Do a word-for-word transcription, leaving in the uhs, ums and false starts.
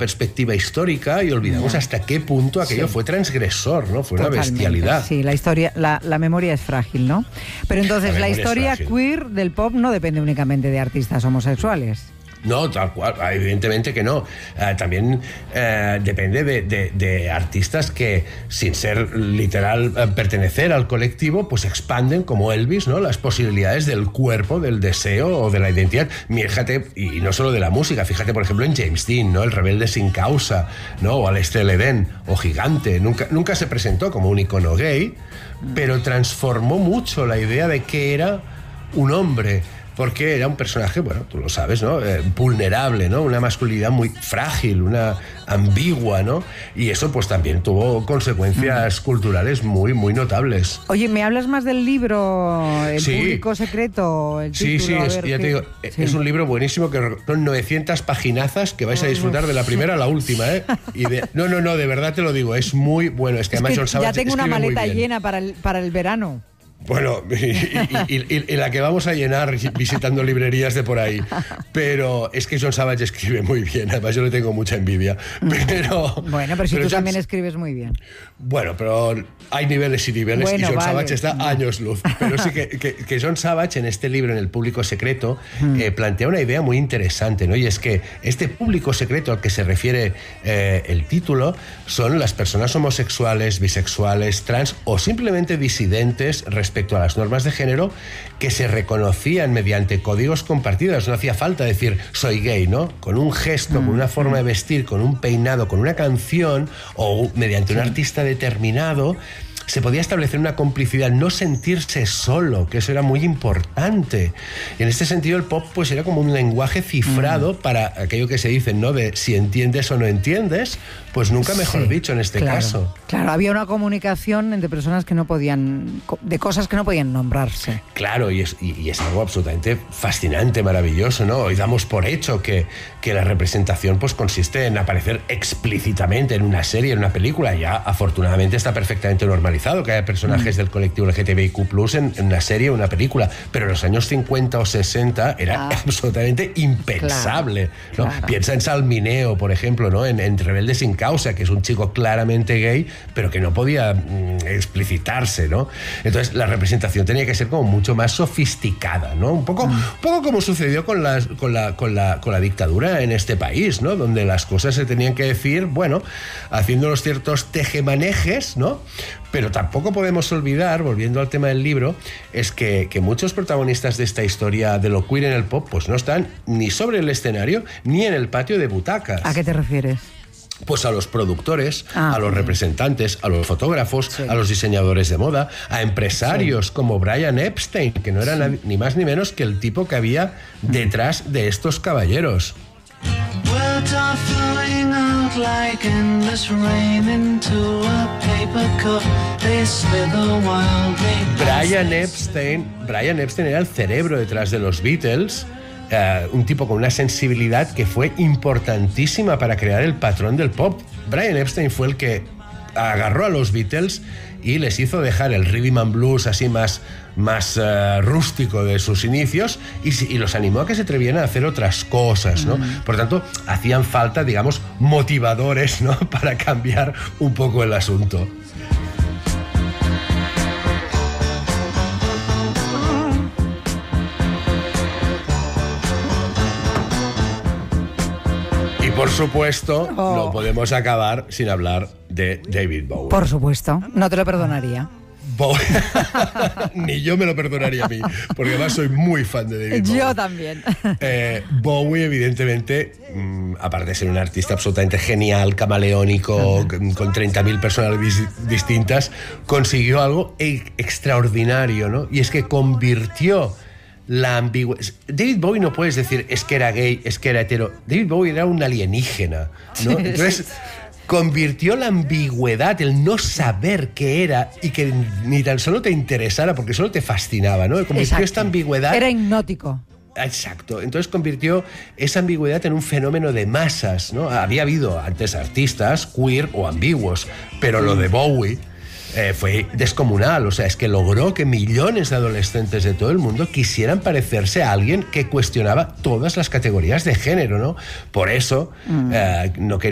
perspectiva histórica y olvidamos yeah. hasta qué punto aquello sí. fue transgresor, ¿no? Fue Totalmente, una bestialidad. Sí, la historia, la, la memoria es frágil, ¿no? Pero entonces la, la historia queer del pop no depende únicamente de artistas homosexuales. No, tal cual, evidentemente que no. Uh, también uh, depende de, de, de artistas que, sin ser literal uh, pertenecer al colectivo, pues expanden, como Elvis, ¿no?, las posibilidades del cuerpo, del deseo o de la identidad. Fíjate, y no solo de la música, fíjate, por ejemplo, en James Dean, ¿no?, el rebelde sin causa, ¿no?, o Alastair Eden, o Gigante. Nunca, nunca se presentó como un icono gay, pero transformó mucho la idea de que era un hombre. Porque era un personaje, bueno, tú lo sabes, ¿no? Eh, vulnerable, ¿no? Una masculinidad muy frágil, una ambigua, ¿no? Y eso pues también tuvo consecuencias mm. culturales muy, muy notables. Oye, ¿me hablas más del libro, El sí. público secreto? El sí, título, sí, es, ver, ya ¿qué? te digo, sí. es un libro buenísimo que son novecientas paginazas que vais a disfrutar de la primera a la última, ¿eh? Y de, no, no, no, de verdad te lo digo, es muy bueno. Es que es además que John Savage ya tengo una maleta llena llena para el, para el verano. Bueno, y, y, y, y la que vamos a llenar visitando librerías de por ahí. Pero es que John Savage escribe muy bien, además yo le tengo mucha envidia. Pero, bueno, pero si pero tú John, también escribes muy bien. Bueno, pero hay niveles y niveles, bueno, y John vale. Savage está no. años luz. Pero sí que, que, que John Savage en este libro, en El público secreto, mm. eh, plantea una idea muy interesante, ¿no? Y es que este público secreto al que se refiere eh, el título son las personas homosexuales, bisexuales, trans o simplemente disidentes respecto respecto a las normas de género que se reconocían mediante códigos compartidos. No hacía falta decir soy gay, ¿no? Con un gesto, mm. con una forma de vestir, con un peinado, con una canción o mediante un artista determinado, se podía establecer una complicidad, no sentirse solo, que eso era muy importante. Y en este sentido el pop pues era como un lenguaje cifrado mm. para aquello que se dice, ¿no?, de si entiendes o no entiendes, pues nunca mejor sí, dicho en este claro, caso. Claro, había una comunicación entre personas que no podían, de cosas que no podían nombrarse. Claro, y es, y, y es algo absolutamente fascinante, maravilloso, ¿no? Hoy damos por hecho que, que la representación pues consiste en aparecer explícitamente en una serie, en una película. Ya afortunadamente está perfectamente normalizado que haya personajes mm. del colectivo L G T B I Q plus, en, en una serie o una película, pero en los años cincuenta o sesenta era ah. absolutamente impensable, claro, ¿no? Claro. Piensa en Salmineo, por ejemplo, ¿no? En, en Rebelde sin causa, que es un chico claramente gay, pero que no podía mm, explicitarse, ¿no? Entonces la representación tenía que ser como mucho más sofisticada, ¿no? Un poco, mm. un poco como sucedió con, las, con, la, con, la, con la dictadura en este país, ¿no? Donde las cosas se tenían que decir, bueno, haciendo unos ciertos tejemanejes, ¿no? Pero tampoco podemos olvidar, volviendo al tema del libro, es que, que muchos protagonistas de esta historia de lo queer en el pop pues no están ni sobre el escenario ni en el patio de butacas. ¿A qué te refieres? Pues a los productores, ah, a los representantes, a los fotógrafos, sí. a los diseñadores de moda, a empresarios sí. como Brian Epstein, que no era sí. ni más ni menos que el tipo que había detrás de estos caballeros. Brian Epstein, Brian Epstein era el cerebro detrás de los Beatles, uh, un tipo con una sensibilidad que fue importantísima para crear el patrón del pop. Brian Epstein fue el que agarró a los Beatles y les hizo dejar el rhythm and blues así más, más uh, rústico de sus inicios y, y los animó a que se atrevieran a hacer otras cosas, ¿no? Mm. Por tanto, hacían falta, digamos, motivadores, ¿no?, para cambiar un poco el asunto. Y por supuesto, oh. no podemos acabar sin hablar de David Bowie. Por supuesto, no te lo perdonaría. Bowie. Ni yo me lo perdonaría a mí, porque además soy muy fan de David Bowie. Yo también. Eh, Bowie, evidentemente, mmm, aparte de ser un artista absolutamente genial, camaleónico, uh-huh. con treinta mil personalidades distintas, consiguió algo e- extraordinario, ¿no? Y es que convirtió la ambigüedad. David Bowie no puedes decir es que era gay, es que era hetero. David Bowie era un alienígena, ¿no? Entonces convirtió la ambigüedad, el no saber qué era y que ni tan solo te interesara porque solo te fascinaba, ¿no? Convirtió Exacto. esta ambigüedad. Era hipnótico. Exacto. Entonces convirtió esa ambigüedad en un fenómeno de masas, ¿no? Había habido antes artistas queer o ambiguos, pero lo de Bowie Eh, fue descomunal. O sea, es que logró que millones de adolescentes de todo el mundo quisieran parecerse a alguien que cuestionaba todas las categorías de género, ¿no? Por eso mm. eh, no quería